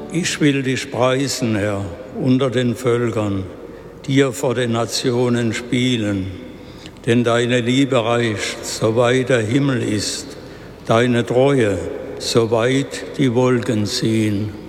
Ich will dich preisen, Herr, unter den Völkern, dir vor den Nationen spielen. Denn deine Liebe reicht, soweit der Himmel ist, deine Treue, soweit die Wolken ziehen.